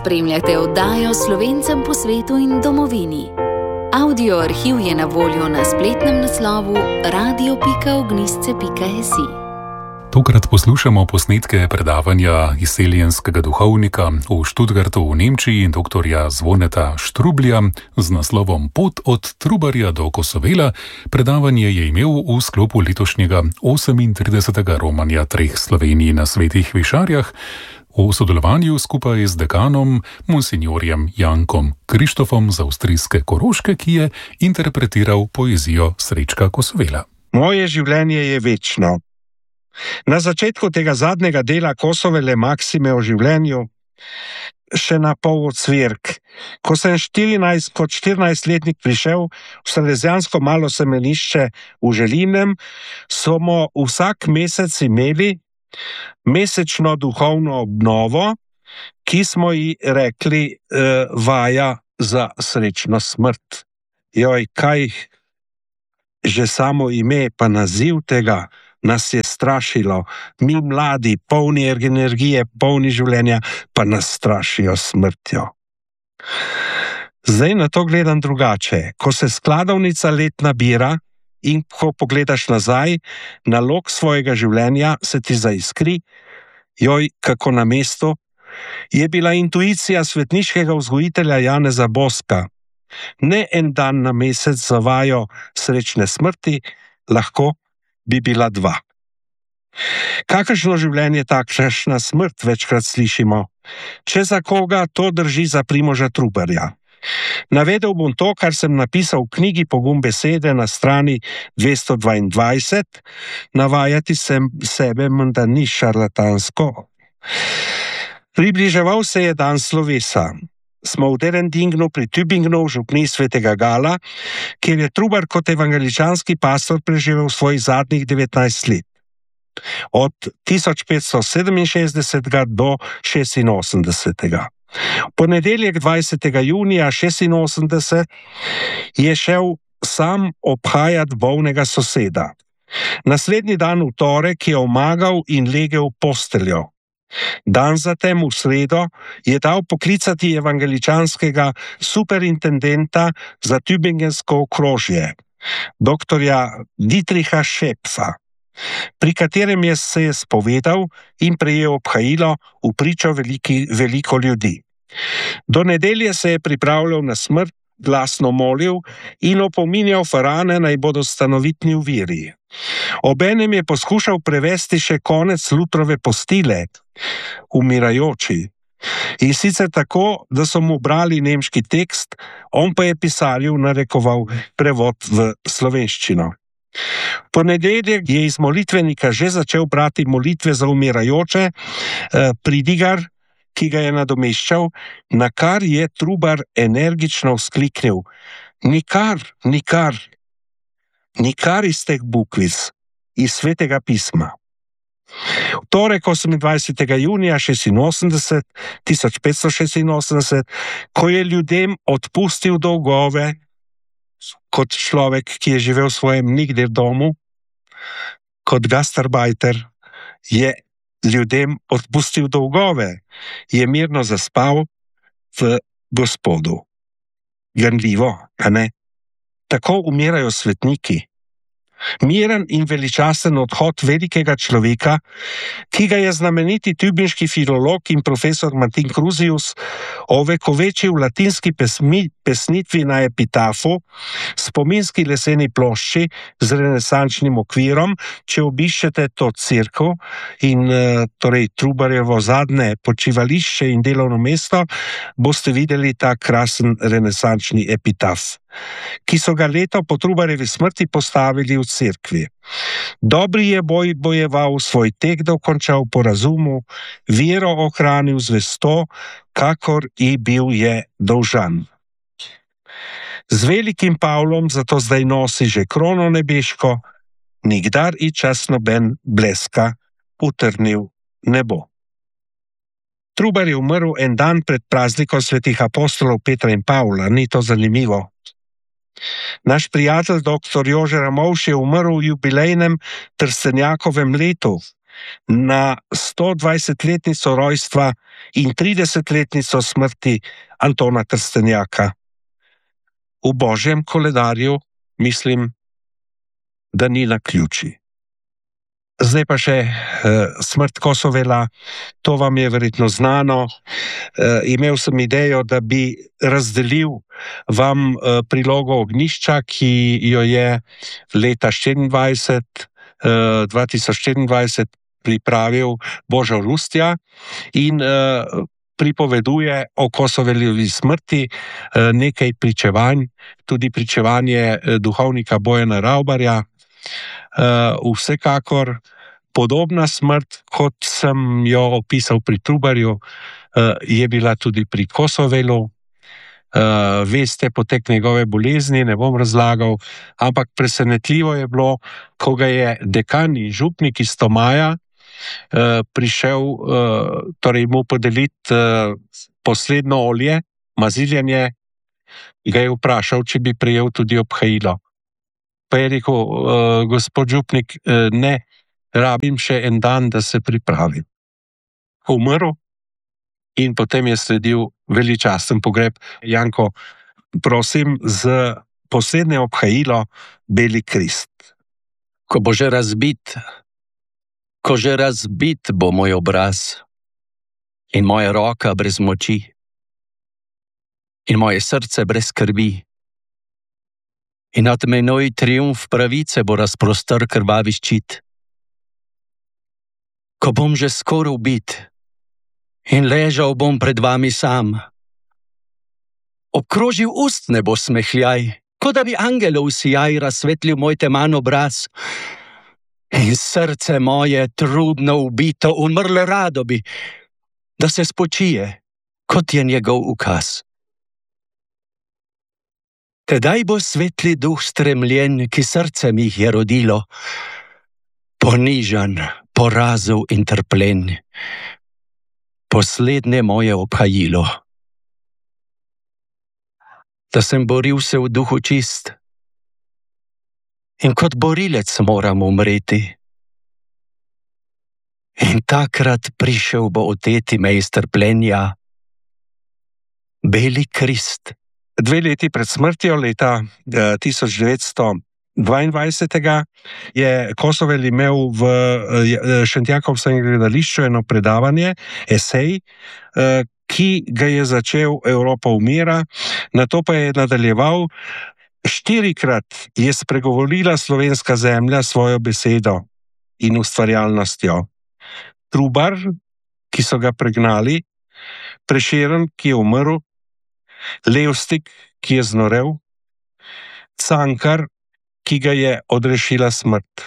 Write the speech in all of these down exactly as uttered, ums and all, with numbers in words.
Spremljate oddajo Slovencem po svetu in domovini. Audio arhiv je na voljo na spletnem naslovu radio pika ognjišče pika es i. Tokrat poslušamo posnetke predavanja izseljenskega duhovnika v Študgartu v Nemčiji doktorja Zvoneta Štrublja z naslovom Pot od Trubarja do Kosovela. Predavanje je imel v sklopu letošnjega osemintridesetega romanja treh Slovenij na Svetih Višarjah v sodelovanju skupaj z dekanom monsinjorjem Jankom Krištofom z avstrijske Koroške, ki je interpretiral poezijo Srečka Kosovela. Moje življenje je večno. Na začetku tega zadnjega dela Kosovele maksime o življenju, še na pol odsvirk, ko sem štirinajst, kot štirinajstletnik prišel v salezijansko malo semenišče v Želinem, smo vsak mesec imeli mesečno duhovno obnovo, ki smo ji rekli eh, vaja za srečno smrt. Joj, kaj že samo ime pa naziv tega nas je strašilo. Mi mladi, polni energije, polni življenja, pa nas strašijo smrtjo. Zdaj na to gledam drugače. Ko se skladovnica let nabira in ko pogledaš nazaj na lok svojega življenja, se ti zaiskri, joj, kako na mestu, je bila intuicija svetniškega vzgojitelja Janeza Boska. Ne en dan na mesec za vajo srečne smrti, lahko bi bila dva. Kakršno življenje, takšna smrt, večkrat slišimo. Če za koga, to drži za Primoža Trubarja. Navedel bom to, kar sem napisal v knjigi Pogum besede na strani dvesto dvaindvajset. Navajati sem sebe menda ni šarlatansko. Približeval se je dan slovesa. Smo v Derendingnu pri Tübingenu v župniji Svetega Gala, kjer je Trubar kot evangeličanski pastor preživel svojih zadnjih devetnajst let. Od tisoč petsto sedeminšestdesetega do šestinosemdesetega. Ponedeljek dvajsetega junija šestinosemdeset je šel sam obhajati bolnega soseda. Naslednji dan v torek je omagal in legel v posteljo. Dan zatem v sredo je dal poklicati evangeličanskega superintendenta za Tübingensko okrožje, doktorja Dietricha Schepfa, pri katerem je se je spovedal in prejel obhajilo v pričo veliki, veliko ljudi. Do nedelje se je pripravljal na smrt, glasno molil in opominjal farane, naj bodo stanovitni v veri. Obenem je poskušal prevesti še konec Lutrove postile, umirajoči. In sicer tako, da so mu brali nemški tekst, on pa je pisarju narekoval prevod v slovenščino. Ponedeljek je iz molitvenika že začel brati molitve za umirajoče, eh, Pridigar, ki ga je nadomeščal, na kar je Trubar energično vzkliknil: Nikar, nikar, nikar iz teh bukvic, iz Svetega pisma. V torek osemindvajsetega junija šestinosemdeset, tisoč petsto šestinosemdeset, ko je ljudem odpustil dolgove, kot človek, ki je živel v svojem nikdar domu, kot gastarbajter, je ljudem odpustil dolgove, je mirno zaspal v Gospodu. Ganljivo, a ne? Tako umirajo svetniki. Miren in veličasten odhod velikega človeka, ki ga je znameniti tübinški filolog in profesor Martin Crusius ovekovečil v latinski pesmi, pesnitvi na epitafu, spominski leseni plošči z renesančnim okvirom. Če obiščete to cerkev in torej Trubarjevo zadnje počivališče in delovno mesto, boste videli ta krasen renesančni epitaf, ki so ga leto po Trubarjevi smrti postavili v cerkvi. Dobri je boj bojeval, svoj tek dokončal po razumu, vero ohranil zvesto, kakor i bil je dolžan. Z velikim Pavlom zato zdaj nosi že krono nebeško, nikdar i čas noben bleska utrnil ne bo. Trubar je umrl en dan pred praznikom svetih apostolov Petra in Pavla, ni to zanimivo? Naš prijatelj doktor Jože Ramovš je umrl v jubilejnem Trstenjakovem letu, na stodvajsetletnico rojstva in tridesetletnico smrti Antona Trstenjaka. V božjem koledarju mislim, da ni naključij. Zdaj pa še eh, smrt Kosovela, to vam je verjetno znano. Eh, imel sem idejo, da bi razdelil vam eh, prilogo Ognjišča, ki jo je leta štiriindvajset, eh, dva tisoč štiriindvajset pripravil Božo Rustja in eh, pripoveduje o Kosoveljevi smrti eh, nekaj pričevanj, tudi pričevanje eh, duhovnika Bojana Ravbarja. Uh, vsekakor podobna smrt, kot sem jo opisal pri Trubarju, uh, je bila tudi pri Kosovelu. Uh, veste potek njegove bolezni, ne bom razlagal, ampak presenetljivo je bilo, ko ga je dekan in župnik iz Tomaja uh, prišel uh, torej mu podeliti uh, posledno olje, maziljenje, ga je vprašal, če bi prejel tudi obhajilo. Pa je rekel, uh, gospod župnik, uh, ne, rabim še en dan, da se pripravim. Umrl in potem je sledil veličasten pogreb. Janko, prosim, z poslednje obhajilo Beli krist. Ko bo že razbit, ko že razbit bo moj obraz in moja roka brez moči in moje srce brez skrbi. In nad menoj triumf pravice bo razprostr krvavi ščit. Ko bom že skoraj ubit in ležal bom pred vami sam, obkrožil ust ne bo smehljaj, kot da bi angelov sijaj razsvetlil moj teman obraz. In srce moje trudno ubito umrlo rado bi, da se spočije, kot je njegov ukaz. Tedaj bo svetli duh stremljen, ki srce mi jih je rodilo, ponižan, porazov in trpljen, poslednje moje obhajilo. Da sem boril se v duhu čist in kot borilec moram umreti. In takrat prišel bo oteti me iz trpljenja Beli krist. Dve leti pred smrtjo, leta eh, tisoč devetsto dvaindvajset, je Kosovel imel v eh, Šentjakovskem gledališču eno predavanje, esej, eh, ki ga je začel Evropa umira, nato pa je nadaljeval. Štirikrat je spregovorila slovenska zemlja svojo besedo in ustvarjalnostjo. Trubar, ki so ga pregnali, Prešeren, ki je umrl, Levstik, ki je znorel, Cankar, ki ga je odrešila smrt.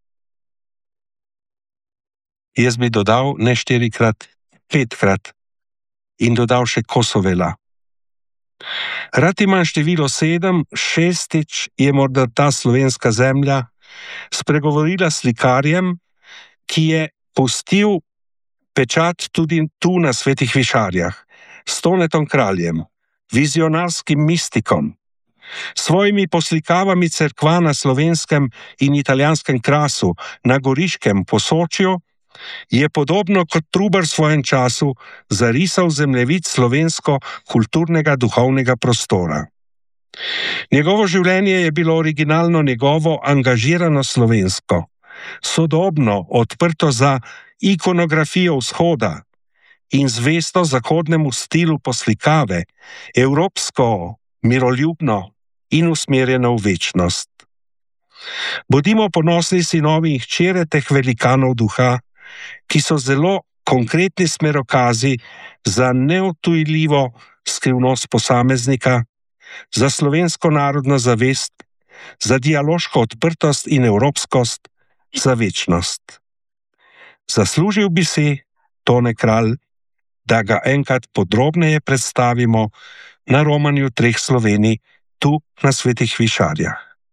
Jaz bi dodal ne štirikrat, petkrat in dodal še Kosovela. Rad imam število sedem, šestič je morda ta slovenska zemlja spregovorila slikarjem, ki je pustil pečat tudi tu na Svetih Višarjah, s Tonetom Kraljem, vizionarskim mistikom, svojimi poslikavami cerkva na slovenskem in italijanskem Krasu, na Goriškem Posočju, je podobno kot Trubar v svojem času zarisal zemljevid slovensko-kulturnega duhovnega prostora. Njegovo življenje je bilo originalno njegovo angažirano slovensko, sodobno, odprto za ikonografijo vzhoda in zvesto zahodnemu stilu poslikave, evropsko, miroljubno in usmerjeno v večnost. Bodimo ponosni sinovi in hčere teh velikanov duha, ki so zelo konkretni smerokazi za neodtujljivo skrivnost posameznika, za slovensko narodno zavest, za dialoško odprtost in evropskost, za večnost. Zaslužil bi si, Tone Kralj, da ga enkrat podrobneje predstavimo na romanju treh Slovenij tu na Svetih Višarjah.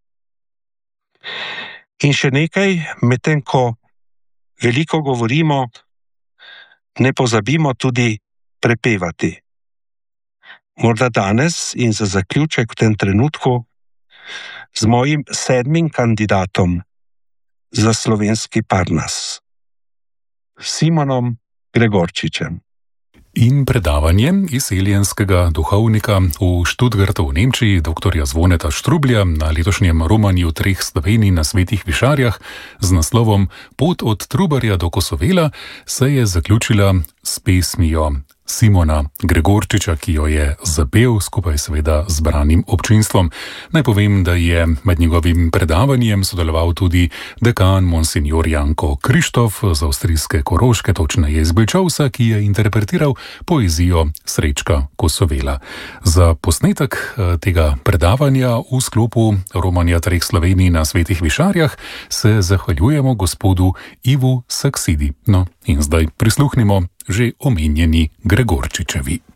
In še nekaj, medtem ko veliko govorimo, ne pozabimo tudi prepevati. Morda danes in za zaključek v tem trenutku z mojim sedmim kandidatom za slovenski Parnas. Simonom Gregorčičem. In predavanje izseljenskega duhovnika v Stuttgartu v Nemčiji, doktorja Zvoneta Štrublja, na letošnjem romanju treh Slovenij na Svetih Višarjah z naslovom Pot od Trubarja do Kosovela, se je zaključila s pesmijo Simona Gregorčiča, ki jo je zapel skupaj seveda z branim občinstvom. Naj povem, da je med njegovim predavanjem sodeloval tudi dekan monsignor Janko Krištof z avstrijske Koroške, točneje iz Belčovca, ki je interpretiral poezijo Srečka Kosovela. Za posnetek tega predavanja v sklopu romanja treh Slovenij na Svetih Višarjah se zahvaljujemo gospodu Ivu Saksidi. No, in zdaj prisluhnimo že omenjeni Gregorčičevi.